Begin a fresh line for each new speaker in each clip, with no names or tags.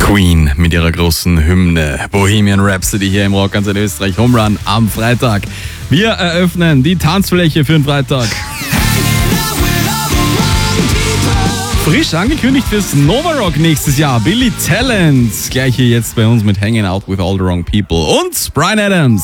Queen mit ihrer großen Hymne Bohemian Rhapsody hier im Rock ganz in Österreich. Home Run am Freitag. Wir eröffnen die Tanzfläche für den Freitag. Frisch angekündigt fürs Nova Rock nächstes Jahr. Billy Talent. Gleich hier jetzt bei uns mit Hanging Out with All the Wrong People. Und Bryan Adams.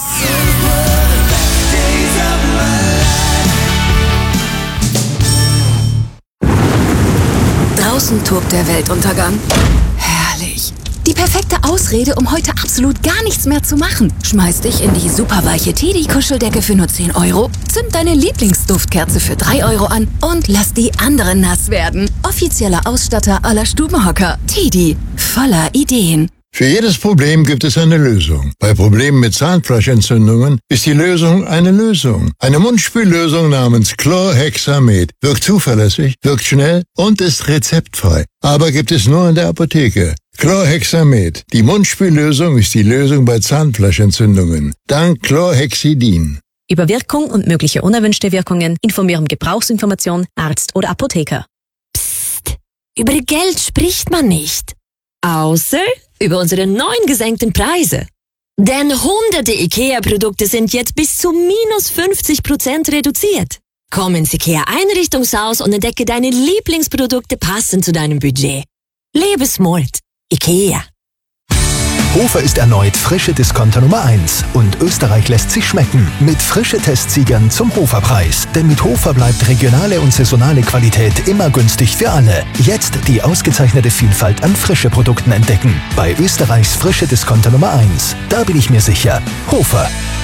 Draußen tobt der Weltuntergang. Herrlich. Die perfekte Ausrede, um heute absolut gar nichts mehr zu machen. Schmeiß dich in die superweiche Teddy-Kuscheldecke für nur 10 €, zünd deine Lieblingsduftkerze für 3 € an und lass die anderen nass werden. Offizieller Ausstatter aller Stubenhocker. Teddy. Voller Ideen.
Für jedes Problem gibt es eine Lösung. Bei Problemen mit Zahnfleischentzündungen ist die Lösung eine Lösung. Eine Mundspüllösung namens Chlorhexamet. Wirkt zuverlässig, wirkt schnell und ist rezeptfrei. Aber gibt es nur in der Apotheke. Chlorhexamet. Die Mundspüllösung ist die Lösung bei Zahnfleischentzündungen. Dank Chlorhexidin.
Über Wirkung und mögliche unerwünschte Wirkungen informieren Gebrauchsinformation, Arzt oder Apotheker.
Psst, über Geld spricht man nicht. Außer über unsere neuen gesenkten Preise. Denn hunderte IKEA-Produkte sind jetzt bis zu minus 50% reduziert. Komm ins IKEA-Einrichtungshaus und entdecke deine Lieblingsprodukte passend zu deinem Budget. Lebe smart. IKEA.
Hofer ist erneut frische Discounter Nummer 1 und Österreich lässt sich schmecken mit frische Testsiegern zum Hoferpreis. Denn mit Hofer bleibt regionale und saisonale Qualität immer günstig für alle. Jetzt die ausgezeichnete Vielfalt an frische Produkten entdecken. Bei Österreichs frische Discounter Nummer 1. Da bin ich mir sicher. Hofer.